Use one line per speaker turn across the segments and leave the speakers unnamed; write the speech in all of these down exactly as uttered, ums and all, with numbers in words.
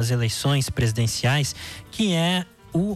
das eleições presidenciais, que é o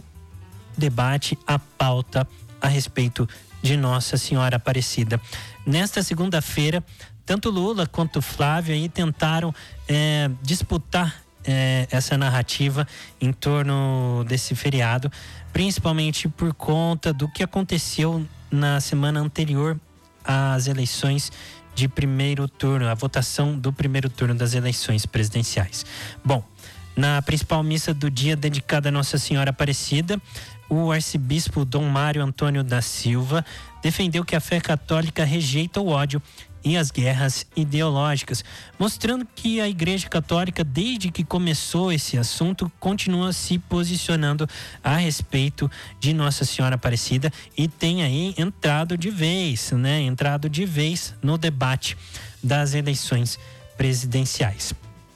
debate, a pauta a respeito de Nossa Senhora Aparecida. Nesta segunda-feira, tanto Lula quanto Flávio aí tentaram é, disputar é, essa narrativa em torno desse feriado, principalmente por conta do que aconteceu na semana anterior às eleições de primeiro turno, a votação do primeiro turno das eleições presidenciais. Bom, na principal missa do dia dedicada a Nossa Senhora Aparecida, o arcebispo Dom Mário Antônio da Silva defendeu que a fé católica rejeita o ódio e as guerras ideológicas, mostrando que a Igreja Católica, desde que começou esse assunto, continua se posicionando a respeito de Nossa Senhora Aparecida e tem aí entrado de vez, né? Entrado de vez no debate das eleições presidenciais.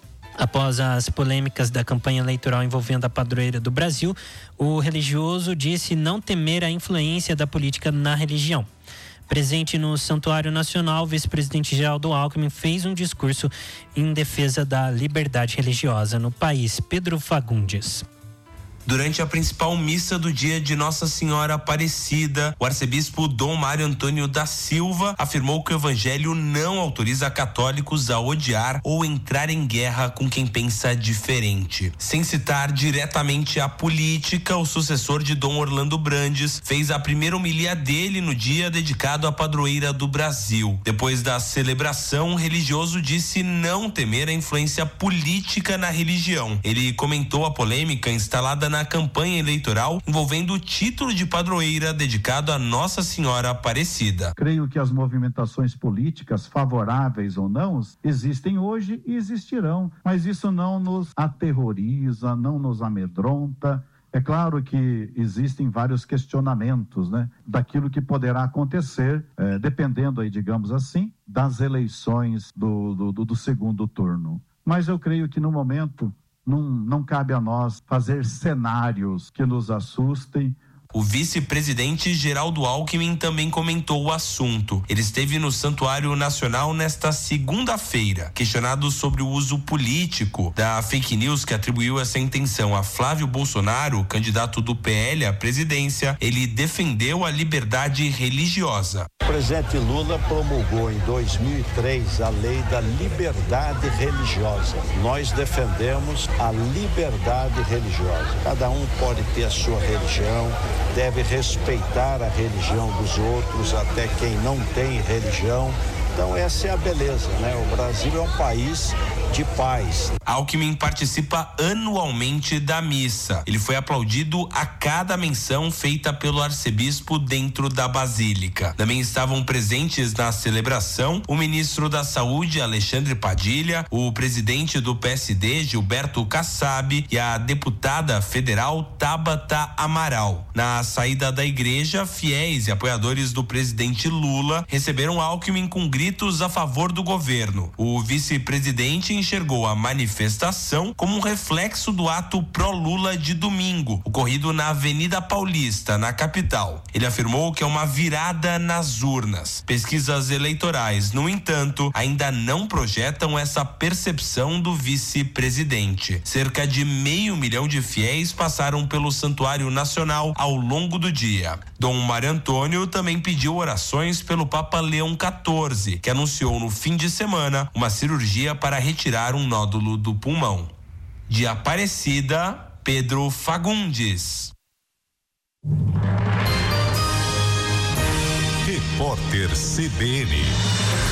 Após as polêmicas da campanha eleitoral envolvendo a padroeira do Brasil, o religioso disse não temer a influência da política na religião. Presente no Santuário Nacional, o vice-presidente Geraldo Alckmin fez um discurso em defesa da liberdade religiosa no país. Pedro Fagundes.
Durante a principal missa do dia de Nossa Senhora Aparecida, o arcebispo Dom Mário Antônio da Silva afirmou que o evangelho não autoriza católicos a odiar ou entrar em guerra com quem pensa diferente. Sem citar diretamente a política, o sucessor de Dom Orlando Brandes fez a primeira homilia dele no dia dedicado à padroeira do Brasil. Depois da celebração, o religioso disse não temer a influência política na religião. Ele comentou a polêmica instalada na campanha eleitoral envolvendo o título de padroeira dedicado a Nossa Senhora Aparecida.
Creio que as movimentações políticas, favoráveis ou não, existem hoje e existirão, mas isso não nos aterroriza, não nos amedronta. É claro que existem vários questionamentos, né, daquilo que poderá acontecer, eh, dependendo aí, digamos assim, das eleições do, do, do segundo turno. Mas eu creio que no momento Não, não cabe a nós fazer cenários que nos assustem.
O vice-presidente Geraldo Alckmin também comentou o assunto. Ele esteve no Santuário Nacional nesta segunda-feira. Questionado sobre o uso político da fake news que atribuiu essa intenção a Flávio Bolsonaro, candidato do P L à presidência, ele defendeu a liberdade religiosa.
O presidente Lula promulgou em dois mil e três a lei da liberdade religiosa. Nós defendemos a liberdade religiosa. Cada um pode ter a sua religião, deve respeitar a religião dos outros, até quem não tem religião. Então essa é a beleza, né? O Brasil é um país de paz.
Alckmin participa anualmente da missa. Ele foi aplaudido a cada menção feita pelo arcebispo dentro da basílica. Também estavam presentes na celebração o ministro da Saúde, Alexandre Padilha, o presidente do P S D, Gilberto Kassab, e a deputada federal Tabata Amaral. Na saída da igreja, fiéis e apoiadores do presidente Lula receberam Alckmin com gritos a favor do governo. O vice-presidente enxergou a manifestação como um reflexo do ato pró-Lula de domingo, ocorrido na Avenida Paulista, na capital. Ele afirmou que é uma virada nas urnas. Pesquisas eleitorais, no entanto, ainda não projetam essa percepção do vice-presidente. Cerca de meio milhão de fiéis passaram pelo Santuário Nacional ao longo do dia. Dom Mário Antônio também pediu orações pelo Papa Leão quatorze, que anunciou no fim de semana uma cirurgia para retirar um nódulo do pulmão. De Aparecida, Pedro Fagundes.
Repórter C B N.